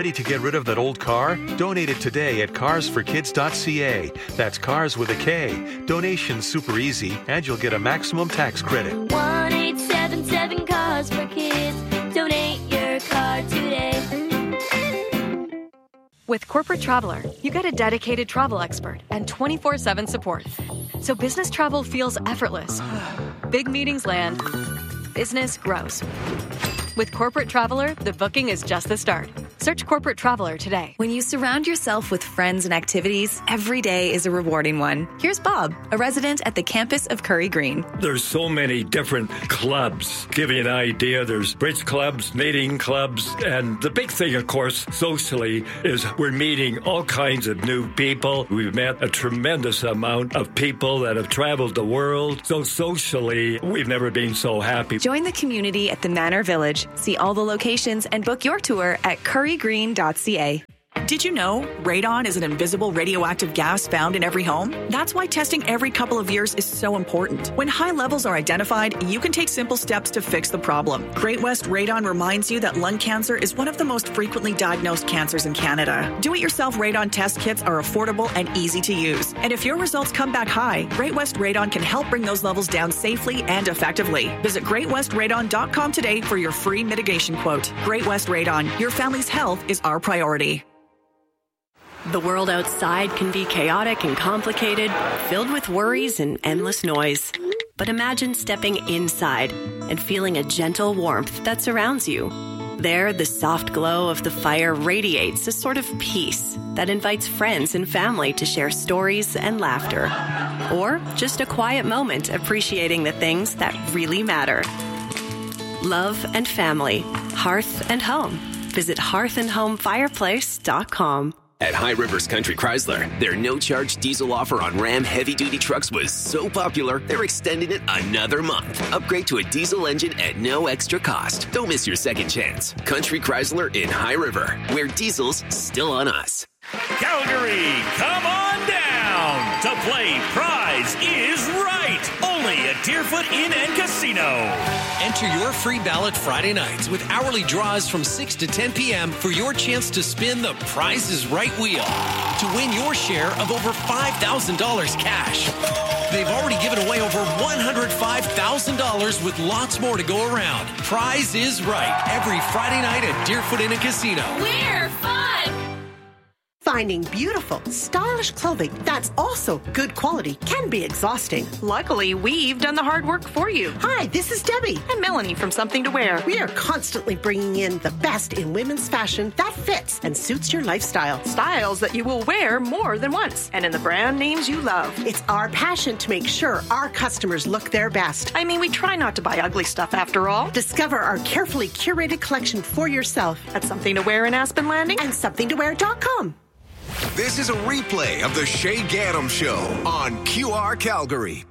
Ready to get rid of that old car? Donate it today at carsforkids.ca. That's cars with a K. Donation's super easy, and you'll get a maximum tax credit. 1-877-CARS-FOR-KIDS. Donate your car today. With Corporate Traveler, you get a dedicated travel expert and 24/7 support. So business travel feels effortless. Big meetings land. Business grows. With Corporate Traveler, the booking is just the start. Search Corporate Traveler today. When you surround yourself with friends and activities, every day is a rewarding one. Here's Bob, a resident at the campus of Curry Green. There's so many different clubs. Give you an idea, there's bridge clubs, knitting clubs, and the big thing, of course, socially, is we're meeting all kinds of new people. We've met a tremendous amount of people that have traveled the world. So socially, we've never been so happy. Join the community at the Manor Village. See all the locations and book your tour at currygreen.ca. Did you know radon is an invisible radioactive gas found in every home? That's why testing every couple of years is so important. When high levels are identified, you can take simple steps to fix the problem. Great West Radon reminds you that lung cancer is one of the most frequently diagnosed cancers in Canada. Do-it-yourself radon test kits are affordable and easy to use. And if your results come back high, Great West Radon can help bring those levels down safely and effectively. Visit greatwestradon.com today for your free mitigation quote. Great West Radon, your family's health is our priority. The world outside can be chaotic and complicated, filled with worries and endless noise. But imagine stepping inside and feeling a gentle warmth that surrounds you. There, the soft glow of the fire radiates a sort of peace that invites friends and family to share stories and laughter. Or just a quiet moment appreciating the things that really matter. Love and family, hearth and home. Visit hearthandhomefireplace.com. At High Rivers Country Chrysler, their no-charge diesel offer on Ram heavy-duty trucks was so popular, they're extending it another month. Upgrade to a diesel engine at no extra cost. Don't miss your second chance. Country Chrysler in High River, where diesel's still on us. Calgary, come on down to play Prize is Right. Only at Deerfoot Inn and Casino. Enter your free ballot Friday nights with hourly draws from 6 to 10 p.m. for your chance to spin the Prize is Right wheel to win your share of over $5,000 cash. They've already given away over $105,000 with lots more to go around. Prize is Right every Friday night at Deerfoot Inn and Casino. We're fun! Finding beautiful, stylish clothing that's also good quality can be exhausting. Luckily, we've done the hard work for you. Hi, this is Debbie. And Melanie from Something to Wear. We are constantly bringing in the best in women's fashion that fits and suits your lifestyle. Styles that you will wear more than once, and in the brand names you love. It's our passion to make sure our customers look their best. I mean, we try not to buy ugly stuff after all. Discover our carefully curated collection for yourself at Something to Wear in Aspen Landing and somethingtowear.com. This is a replay of the Shay Gaddam Show on QR Calgary.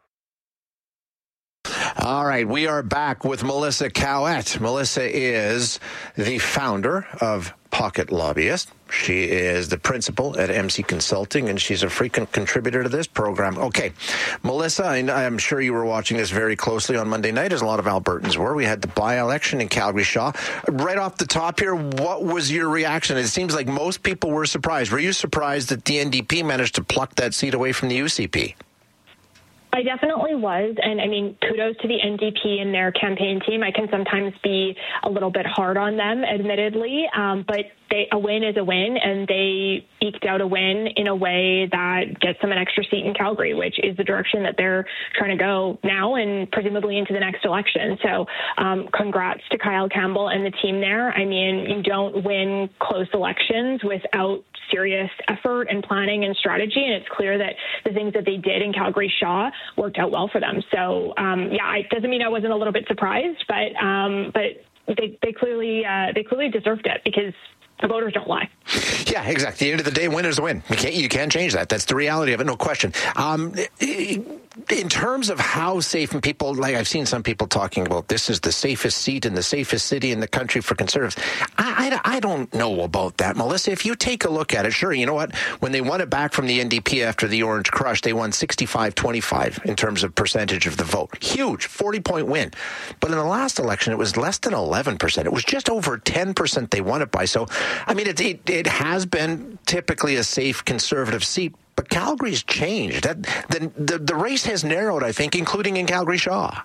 All right, we are back with Melissa Cowett. Melissa is the founder of Pocket Lobbyist. She is the principal at MC Consulting, and she's a frequent contributor to this program. Okay, Melissa, I'm sure you were watching this very closely on Monday night, as a lot of Albertans were. We had the by-election in Calgary Shaw. Right off the top here, what was your reaction? It seems like most people were surprised. Were you surprised that the NDP managed to pluck that seat away from the UCP? I definitely was. And I mean, kudos to the NDP and their campaign team. I can sometimes be a little bit hard on them, admittedly, but a win is a win, and they eked out a win in a way that gets them an extra seat in Calgary, which is the direction that they're trying to go now and presumably into the next election. So congrats to Kyle Campbell and the team there. I mean, you don't win close elections without serious effort and planning and strategy, and it's clear that the things that they did in Calgary Shaw worked out well for them. So, it doesn't mean I wasn't a little bit surprised, but they clearly deserved it because the voters don't lie. Yeah, exactly. At the end of the day, win is a win. You can't change that. That's the reality of it, no question. in terms of how safe, and people, like I've seen some people talking about this is the safest seat in the safest city in the country for Conservatives. I don't know about that, Melissa. If you take a look at it, sure, you know what? When they won it back from the NDP after the Orange Crush, they won 65-25 in terms of percentage of the vote. Huge, 40-point win. But in the last election, it was less than 11%. It was just over 10% they won it by. So, I mean, it has been typically a safe Conservative seat, but Calgary's changed. The race has narrowed, I think, including in Calgary-Shaw.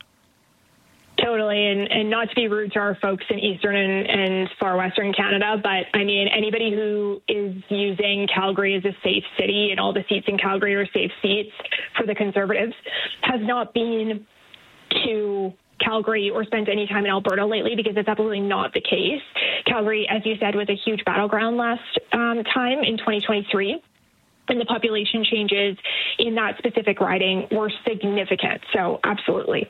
Totally, and not to be rude to our folks in Eastern and far Western Canada, but I mean, anybody who is using Calgary as a safe city and all the seats in Calgary are safe seats for the Conservatives has not been to Calgary or spent any time in Alberta lately, because it's absolutely not the case. Calgary, as you said, was a huge battleground last time in 2023. And the population changes in that specific riding were significant. So, absolutely.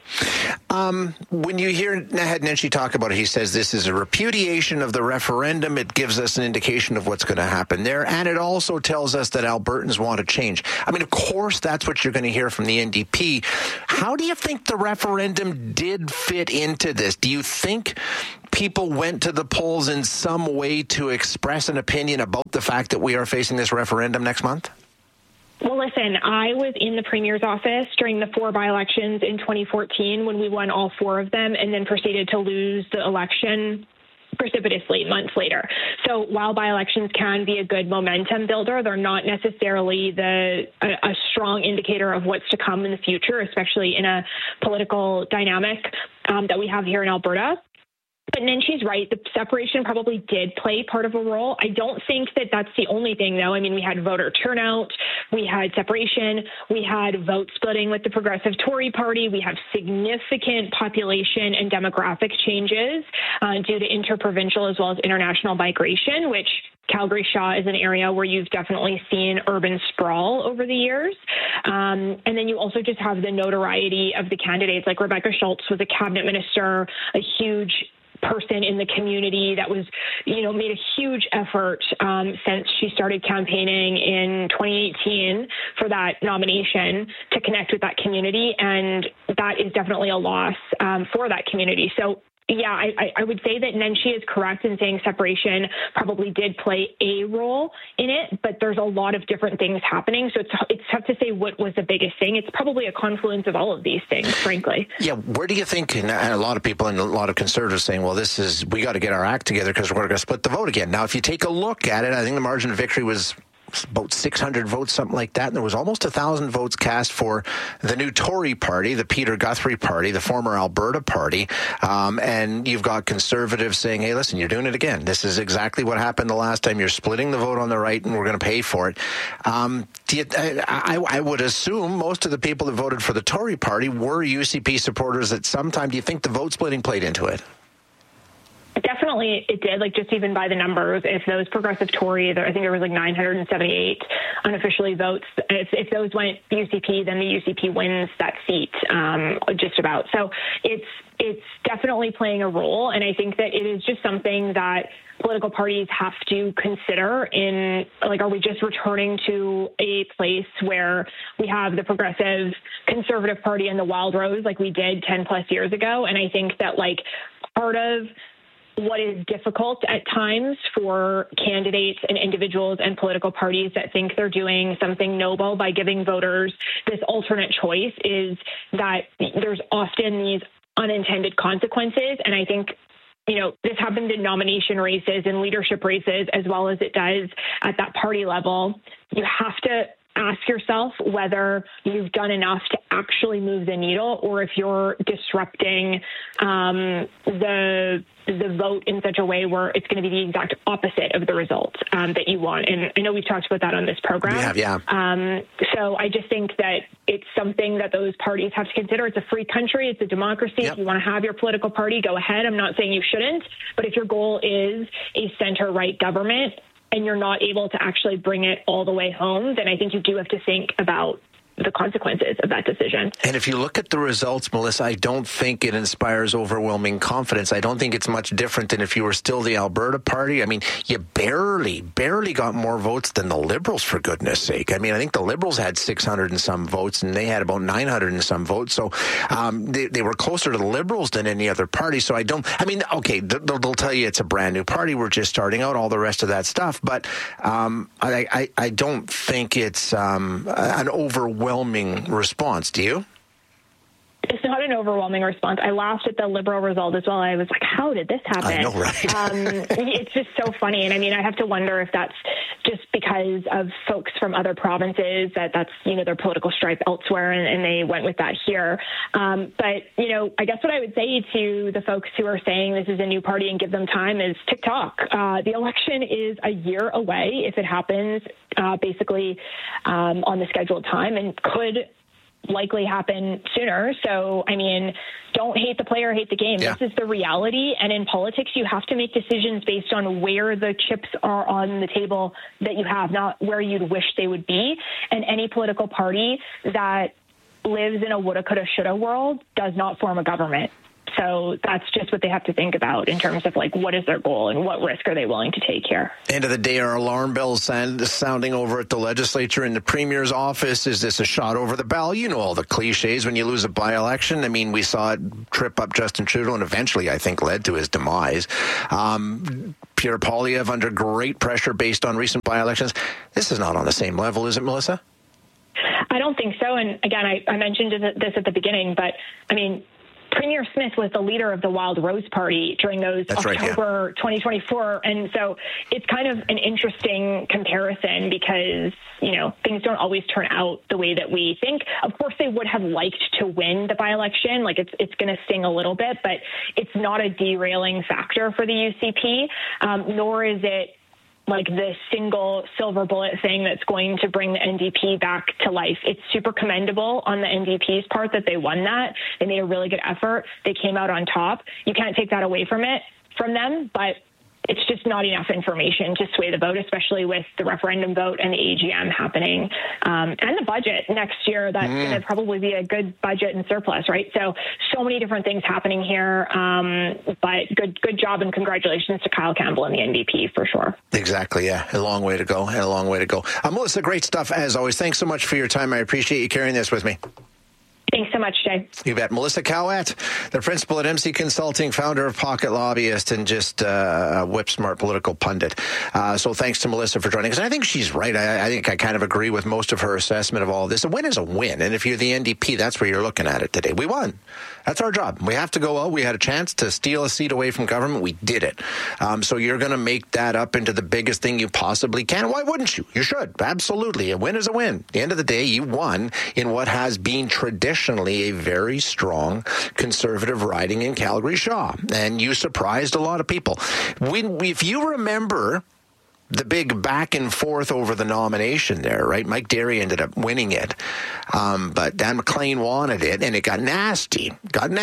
When you hear Naheed Nenshi talk about it, he says this is a repudiation of the referendum. It gives us an indication of what's going to happen there. And it also tells us that Albertans want to change. I mean, of course, that's what you're going to hear from the NDP. How do you think the referendum did fit into this? Do you think people went to the polls in some way to express an opinion about the fact that we are facing this referendum next month? Well, listen, I was in the Premier's office during the 4 by-elections in 2014 when we won all 4 of them and then proceeded to lose the election precipitously months later. So while by-elections can be a good momentum builder, they're not necessarily a strong indicator of what's to come in the future, especially in a political dynamic that we have here in Alberta. But Nenshi's right. The separation probably did play part of a role. I don't think that that's the only thing, though. I mean, we had voter turnout, we had separation, we had vote splitting with the Progressive Tory Party, we have significant population and demographic changes due to interprovincial as well as international migration, which Calgary-Shaw is an area where you've definitely seen urban sprawl over the years. And then you also just have the notoriety of the candidates. Like Rebecca Schultz was a cabinet minister, a huge person in the community that was, made a huge effort since she started campaigning in 2018 for that nomination to connect with that community. And that is definitely a loss for that community. So, yeah, I would say that Nenshi is correct in saying separation probably did play a role in it, but there's a lot of different things happening. So it's tough to say what was the biggest thing. It's probably a confluence of all of these things, frankly. Yeah, where do you think, and a lot of people and a lot of Conservatives saying, well, we got to get our act together because we're going to split the vote again. Now, if you take a look at it, I think the margin of victory was about 600 votes, something like that. And there was almost 1,000 votes cast for the new Tory party, the Peter Guthrie party, the former Alberta party. And you've got Conservatives saying, hey, listen, you're doing it again. This is exactly what happened the last time. You're splitting the vote on the right and we're going to pay for it. I would assume most of the people that voted for the Tory party were UCP supporters at some time. Do you think the vote splitting played into it? Definitely it did, just even by the numbers. If those Progressive Tory, I think there was 978 unofficially votes. If those went UCP, then the UCP wins that seat just about. So it's definitely playing a role, and I think that it is just something that political parties have to consider in, are we just returning to a place where we have the Progressive Conservative Party and the Wild Rose like we did 10 plus years ago? And I think that part of what is difficult at times for candidates and individuals and political parties that think they're doing something noble by giving voters this alternate choice is that there's often these unintended consequences. And I think, this happens in nomination races and leadership races as well as it does at that party level. You have to ask yourself whether you've done enough to actually move the needle or if you're disrupting the vote in such a way where it's going to be the exact opposite of the result that you want. And I know we've talked about that on this program. We have, yeah. So I just think that it's something that those parties have to consider. It's a free country. It's a democracy. Yep. If you want to have your political party, go ahead. I'm not saying you shouldn't. But if your goal is a center-right government and you're not able to actually bring it all the way home, then I think you do have to think about the consequences of that decision. And if you look at the results, Melissa, I don't think it inspires overwhelming confidence. I don't think it's much different than if you were still the Alberta Party. I mean, you barely got more votes than the Liberals, for goodness sake. I mean, I think the Liberals had 600 and some votes, and they had about 900 and some votes. So they were closer to the Liberals than any other party. So they'll tell you it's a brand new party. We're just starting out, all the rest of that stuff. But I don't think it's an overwhelming response. Do you? It's not an overwhelming response. I laughed at the Liberal result as well. I was like, how did this happen? I know, right? It's just so funny. And I mean, I have to wonder if that's just because of folks from other provinces, that's, their political stripe elsewhere, and they went with that here. But, I guess what I would say to the folks who are saying this is a new party and give them time is TikTok. The election is a year away if it happens basically on the scheduled time, and could likely happen sooner. So, I mean, don't hate the player, hate the game. Yeah. This is the reality. And in politics, you have to make decisions based on where the chips are on the table that you have, not where you'd wish they would be. And any political party that lives in a woulda, coulda, shoulda world does not form a government. So that's just what they have to think about in terms of, what is their goal and what risk are they willing to take here. End of the day, are alarm bells sounding over at the legislature in the Premier's office? Is this a shot over the bow? You know all the cliches when you lose a by-election. I mean, we saw it trip up Justin Trudeau and eventually, I think, led to his demise. Pierre Poilievre under great pressure based on recent by-elections. This is not on the same level, is it, Melissa? I don't think so. And again, I mentioned this at the beginning, but I mean, Premier Smith was the leader of the Wild Rose Party during those October 2024. And so it's kind of an interesting comparison because, things don't always turn out the way that we think. Of course, they would have liked to win the by-election. It's going to sting a little bit, but it's not a derailing factor for the UCP, nor is it the single silver bullet thing that's going to bring the NDP back to life. It's super commendable on the NDP's part that they won that. They made a really good effort. They came out on top. You can't take that away from them, but it's just not enough information to sway the vote, especially with the referendum vote and the AGM happening. And the budget next year, that's going to probably be a good budget and surplus, right? So many different things happening here. But good job and congratulations to Kyle Campbell and the NDP for sure. Exactly, yeah. A long way to go. Melissa, great stuff as always. Thanks so much for your time. I appreciate you carrying this with me. Thanks so much, Jay. You bet. Melissa Cowett, the principal at MC Consulting, founder of Pocket Lobbyist, and just a whip-smart political pundit. So thanks to Melissa for joining us. And I think she's right. I think I kind of agree with most of her assessment of all of this. A win is a win. And if you're the NDP, that's where you're looking at it today. We won. That's our job. We have to go out. We had a chance to steal a seat away from government. We did it. So you're going to make that up into the biggest thing you possibly can. Why wouldn't you? You should. Absolutely. A win is a win. At the end of the day, you won in what has been traditionally a very strong conservative riding in Calgary-Shaw. And you surprised a lot of people. If you remember the big back and forth over the nomination there, right? Mike Derry ended up winning it. But Dan McLean wanted it, and it got nasty.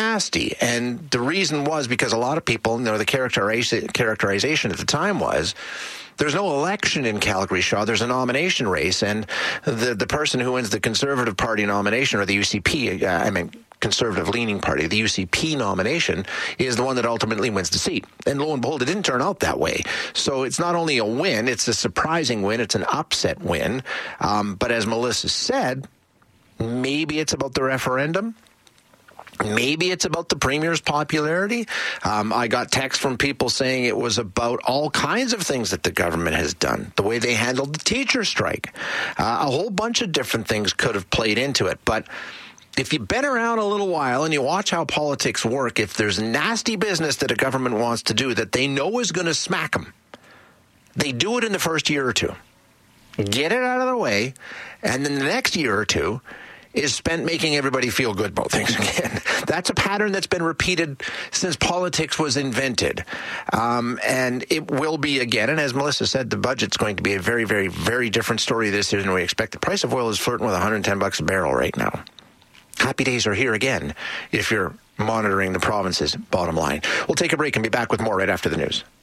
And the reason was because a lot of people, the characterization at the time was, there's no election in Calgary-Shaw. There's a nomination race, and the person who wins the Conservative Party nomination, or the UCP, Conservative-leaning party, the UCP nomination, is the one that ultimately wins the seat. And lo and behold, it didn't turn out that way. So it's not only a win, it's a surprising win, it's an upset win. But as Melissa said, maybe it's about the referendum. Maybe it's about the Premier's popularity. I got texts from people saying it was about all kinds of things that the government has done, the way they handled the teacher strike. A whole bunch of different things could have played into it. But if you've been around a little while and you watch how politics work, if there's nasty business that a government wants to do that they know is going to smack them, they do it in the first year or two. Get it out of the way, and then the next year or two is spent making everybody feel good about things again. That's a pattern that's been repeated since politics was invented. And it will be again. And as Melissa said, the budget's going to be a very, very, very different story this year than we expect. The price of oil is flirting with $110 a barrel right now. Happy days are here again if you're monitoring the province's bottom line. We'll take a break and be back with more right after the news.